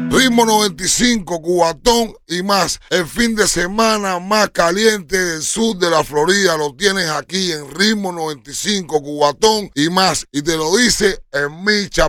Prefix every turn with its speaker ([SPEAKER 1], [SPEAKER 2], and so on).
[SPEAKER 1] Ritmo 95, Cubatón y más. El fin de semana más caliente del sur de la Florida lo tienes aquí en Ritmo 95, Cubatón y más. Y te lo dice en Micha.